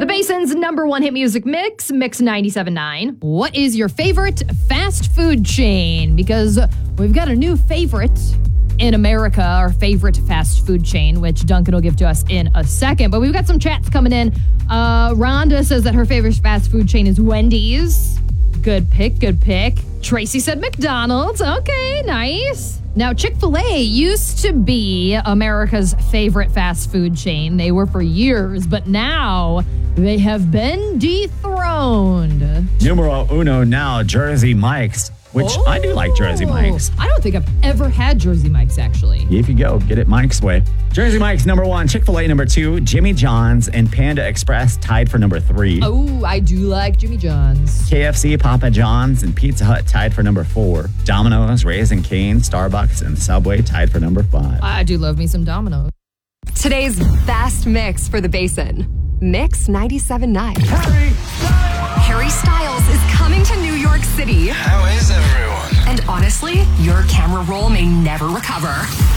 The Basin's number one hit music mix, Mix 97.9. What is your favorite fast food chain? Because we've got a new favorite in America, our favorite fast food chain, which Duncan will give to us in a second. But we've got some chats coming in. Rhonda says that her favorite fast food chain is Wendy's. Good pick, good pick. Tracy said McDonald's. Okay, nice. Now, Chick-fil-A used to be America's favorite fast food chain. They were for years, but now they have been dethroned. Numero uno now, Jersey Mike's, which I do like Jersey Mike's. I don't think I've ever had Jersey Mike's, actually. If you go, get it Mike's way. Jersey Mike's number one, Chick-fil-A number two, Jimmy John's and Panda Express tied for number three. Oh, I do like Jimmy John's. KFC, Papa John's, and Pizza Hut tied for number four. Domino's, Raising Cane, Starbucks, and Subway tied for number five. I do love me some Domino's. Today's best mix for the Basin. Mix 97.9. Harry Styles is coming to New York City. How is everyone? And honestly, your camera roll may never recover.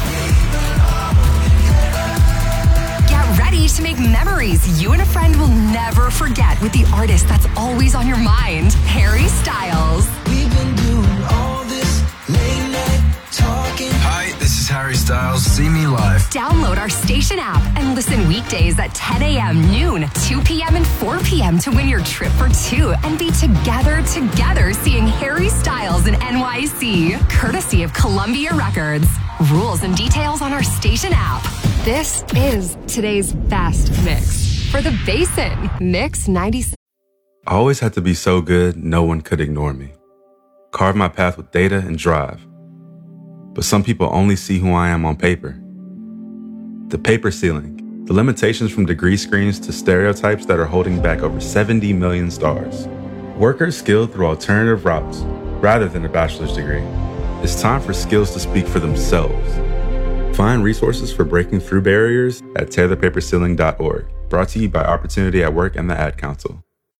Get ready to make memories you and a friend will never forget with the artist that's always on your mind, Harry Styles. We've been doing all this late night talking. Hi, this is Harry Styles. See me live. Download our station app and listen weekdays at 10 a.m., noon, 2 p.m., and 4 p.m. to win your trip for two and be together seeing Harry Styles in NYC, courtesy of Columbia Records. Rules and details on our station app. This is today's best mix for the Basin. Mix 97. I always had to be so good, no one could ignore me. Carve my path with data and drive. But some people only see who I am on paper. The paper ceiling, the limitations from degree screens to stereotypes that are holding back over 70 million stars. Workers skilled through alternative routes rather than a bachelor's degree. It's time for skills to speak for themselves. Find resources for breaking through barriers at tearthepaperceiling.org. Brought to you by Opportunity at Work and the Ad Council.